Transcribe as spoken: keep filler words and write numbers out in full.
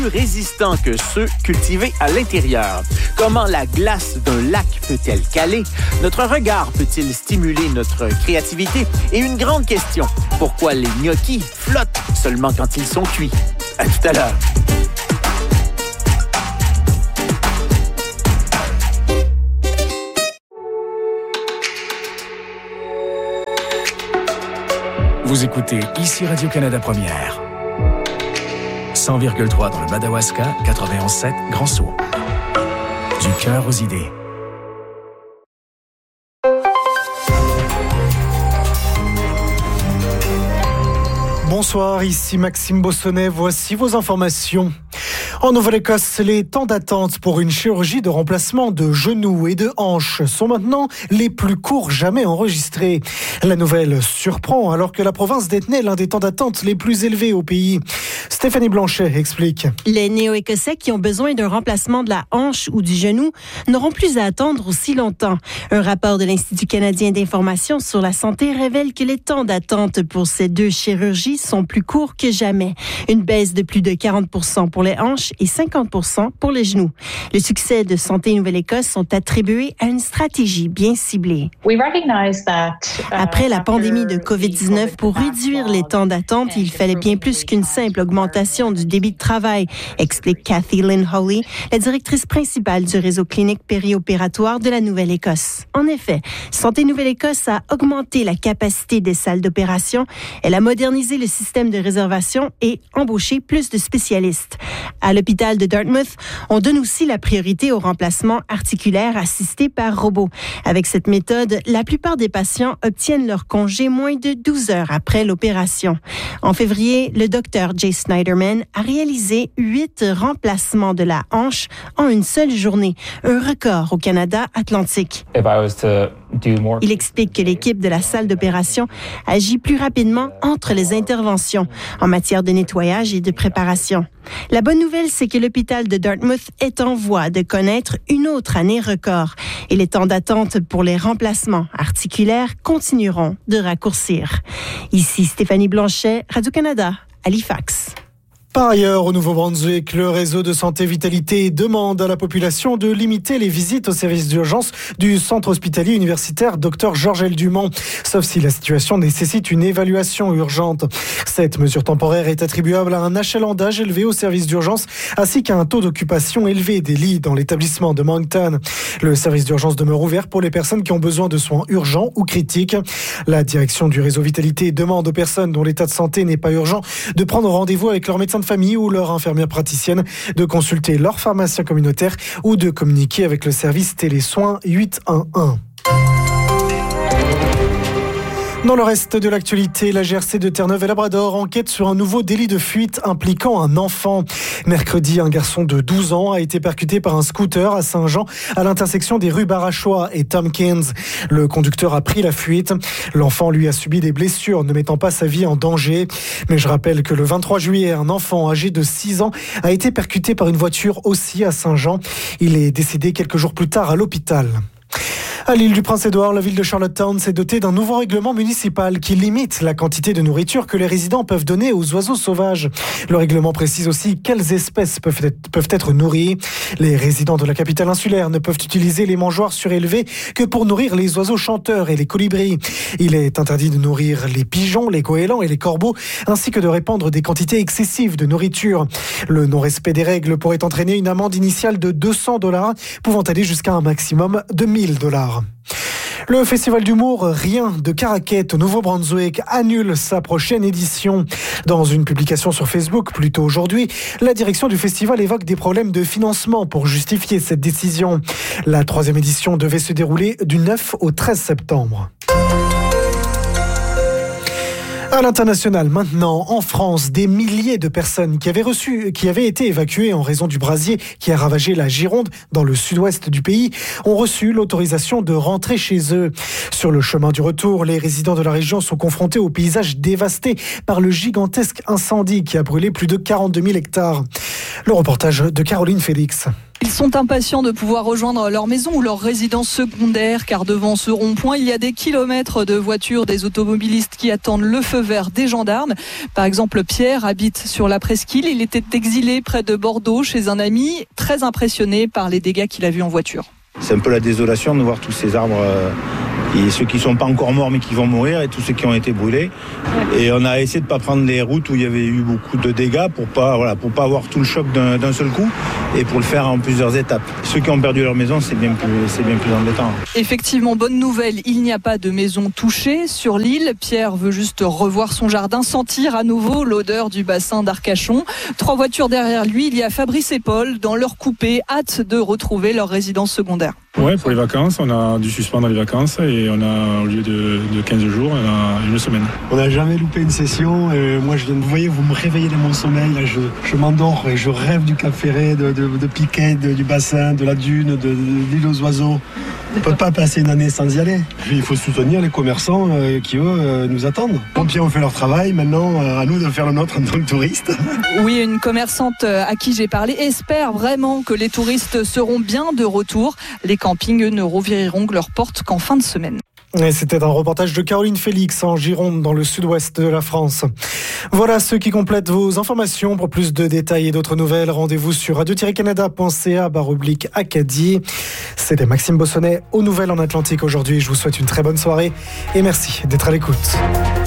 plus résistants que ceux cultivés à l'intérieur. Comment la glace d'un lac peut-elle caler? Notre regard peut-il stimuler notre créativité? Et une grande question, pourquoi les gnocchis flottent seulement quand ils sont cuits? À tout à l'heure. Vous écoutez ici Radio-Canada Première. cent virgule trois dans le Madawaska, quatre-vingt-onze sept Grand Sault. Du cœur aux idées. Bonsoir, ici Maxime Bossonnet. Voici vos informations. En Nouvelle-Écosse, les temps d'attente pour une chirurgie de remplacement de genoux et de hanches sont maintenant les plus courts jamais enregistrés. La nouvelle surprend alors que la province détenait l'un des temps d'attente les plus élevés au pays. Stéphanie Blanchet explique. Les Néo-Écossais qui ont besoin d'un remplacement de la hanche ou du genou n'auront plus à attendre aussi longtemps. Un rapport de l'Institut canadien d'information sur la santé révèle que les temps d'attente pour ces deux chirurgies sont plus courts que jamais. Une baisse de plus de quarante pour cent pour les hanches et cinquante pour cent pour les genoux. Le succès de Santé Nouvelle-Écosse sont attribués à une stratégie bien ciblée. Après la pandémie de covid dix-neuf, pour réduire les temps d'attente, il fallait bien plus qu'une simple augmentation du débit de travail, explique Cathy Lynn Hawley, la directrice principale du réseau clinique périopératoire de la Nouvelle-Écosse. En effet, Santé Nouvelle-Écosse a augmenté la capacité des salles d'opération, elle a modernisé le système de réservation et embauché plus de spécialistes. À l'hôpital de Dartmouth, on donne aussi la priorité au remplacement articulaire assisté par robot. Avec cette méthode, la plupart des patients obtiennent leur congé moins de douze heures après l'opération. En février, le docteur Jay Snyderman a réalisé huit remplacements de la hanche en une seule journée, un record au Canada atlantique. Il explique que l'équipe de la salle d'opération agit plus rapidement entre les interventions en matière de nettoyage et de préparation. La bonne nouvelle, c'est que l'hôpital de Dartmouth est en voie de connaître une autre année record et les temps d'attente pour les remplacements articulaires continueront de raccourcir. Ici Stéphanie Blanchet, Radio-Canada, Halifax. Par ailleurs, au Nouveau-Brunswick, le réseau de santé Vitalité demande à la population de limiter les visites aux services d'urgence du centre hospitalier universitaire docteur Georges-L. Dumont, sauf si la situation nécessite une évaluation urgente. Cette mesure temporaire est attribuable à un achalandage élevé aux services d'urgence ainsi qu'à un taux d'occupation élevé des lits dans l'établissement de Moncton. Le service d'urgence demeure ouvert pour les personnes qui ont besoin de soins urgents ou critiques. La direction du réseau Vitalité demande aux personnes dont l'état de santé n'est pas urgent de prendre rendez-vous avec leur médecin de famille ou leur infirmière praticienne, de consulter leur pharmacien communautaire ou de communiquer avec le service télésoins huit un un. Dans le reste de l'actualité, la G R C de Terre-Neuve et Labrador enquête sur un nouveau délit de fuite impliquant un enfant. Mercredi, un garçon de douze ans a été percuté par un scooter à Saint-Jean à l'intersection des rues Barachois et Tompkins. Le conducteur a pris la fuite. L'enfant, lui, a subi des blessures, ne mettant pas sa vie en danger. Mais je rappelle que le vingt-trois juillet, un enfant âgé de six ans a été percuté par une voiture aussi à Saint-Jean. Il est décédé quelques jours plus tard à l'hôpital. À l'île du Prince-Édouard, la ville de Charlottetown s'est dotée d'un nouveau règlement municipal qui limite la quantité de nourriture que les résidents peuvent donner aux oiseaux sauvages. Le règlement précise aussi quelles espèces peuvent être, peuvent être nourries. Les résidents de la capitale insulaire ne peuvent utiliser les mangeoires surélevés que pour nourrir les oiseaux chanteurs et les colibris. Il est interdit de nourrir les pigeons, les goélands et les corbeaux, ainsi que de répandre des quantités excessives de nourriture. Le non-respect des règles pourrait entraîner une amende initiale de deux cents dollars, pouvant aller jusqu'à un maximum de mille dollars. Le festival d'humour Rien de Caraquette au Nouveau-Brunswick annule sa prochaine édition. Dans une publication sur Facebook plus tôt aujourd'hui, la direction du festival évoque des problèmes de financement pour justifier cette décision. La troisième édition devait se dérouler du neuf au treize septembre. À l'international, maintenant, en France, des milliers de personnes qui avaient reçu, qui avaient été évacuées en raison du brasier qui a ravagé la Gironde dans le sud-ouest du pays ont reçu l'autorisation de rentrer chez eux. Sur le chemin du retour, les résidents de la région sont confrontés au paysage dévasté par le gigantesque incendie qui a brûlé plus de quarante-deux mille hectares. Le reportage de Caroline Félix. Ils sont impatients de pouvoir rejoindre leur maison ou leur résidence secondaire, car devant ce rond-point, il y a des kilomètres de voitures, des automobilistes qui attendent le feu vert des gendarmes. Par exemple, Pierre habite sur la presqu'île. Il était exilé près de Bordeaux chez un ami, très impressionné par les dégâts qu'il a vus en voiture. C'est un peu la désolation de voir tous ces arbres, euh, et ceux qui ne sont pas encore morts mais qui vont mourir, et tous ceux qui ont été brûlés. Et on a essayé de ne pas prendre les routes où il y avait eu beaucoup de dégâts pour pas, voilà, pour pas avoir tout le choc d'un, d'un seul coup, et pour le faire en plusieurs étapes. Ceux qui ont perdu leur maison, c'est bien plus, c'est bien plus embêtant. Effectivement, bonne nouvelle, il n'y a pas de maison touchée sur l'île. Pierre veut juste revoir son jardin, sentir à nouveau l'odeur du bassin d'Arcachon. Trois voitures derrière lui, il y a Fabrice et Paul dans leur coupé, hâte de retrouver leur résidence secondaire. Ouais, pour les vacances, on a dû suspendre les vacances et on a, au lieu de, de quinze jours, on a une semaine. On n'a jamais loupé une session. Et moi, je viens de vous voyez, vous me réveillez de mon sommeil. Là, je, je m'endors et je rêve du Cap Ferret, de, de, de Piquet, de, du bassin, de la dune, de, de l'île aux oiseaux. On ne peut pas passer une année sans y aller. Puis, il faut soutenir les commerçants euh, qui, eux, euh, nous attendent. Les pompiers ont fait leur travail. Maintenant, euh, à nous de faire le nôtre en tant que touristes. Oui, une commerçante à qui j'ai parlé espère vraiment que les touristes seront bien de retour. Les campings, eux, ne rouvriront leurs portes qu'en fin de semaine. Et c'était un reportage de Caroline Félix en Gironde, dans le sud-ouest de la France. Voilà ce qui complète vos informations. Pour plus de détails et d'autres nouvelles, rendez-vous sur radio tiret canada point c a barre oblique Acadie. C'était Maxime Bossonnet aux Nouvelles en Atlantique aujourd'hui. Je vous souhaite une très bonne soirée et merci d'être à l'écoute.